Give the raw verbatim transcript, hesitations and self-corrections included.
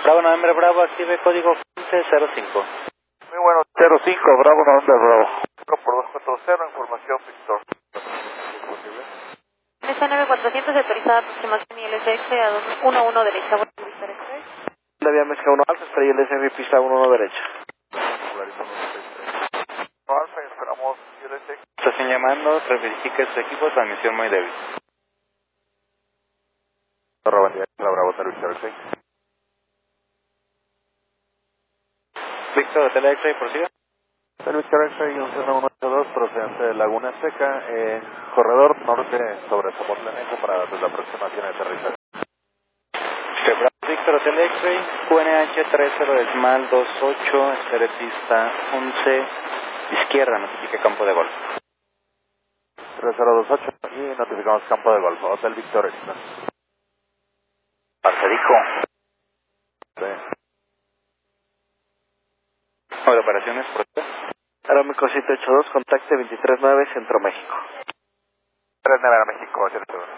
Bravo November Bravo, active código quince cero cinco. Muy bueno, cero cinco, Bravo November Bravo. Por dos cuatro cero, información Víctor. S nueve cuatrocientos autorizada aproximación I L S X a dos uno uno derecha. Bueno, Víctor Express. La vía Mezca uno Alfa, estrella L S R pista uno uno derecha. No Alfa, esperamos I L S X. Estación llamando, verifique su equipo, transmisión muy débil. Bravo, Bravo, Víctor X. Víctor, Hotel X-Ray, prosiga. Víctor X-Ray uno cero uno ocho dos, procedente de Laguna Seca, eh, corredor norte sobre Zapotlán, para desde la aproximación de aterrizaje. Víctor, Hotel X-Ray, Q N H tres cero decimal dos ocho, espere pista once, izquierda, notifique campo de golf. tres cero dos ocho y notificamos campo de golf, Hotel Víctor Express. Arcedico. Sí. Hola, operaciones, por Aeroméxico siete ocho dos, contacte veintitrés nueve, Centro México. tres nueve, México, cierto.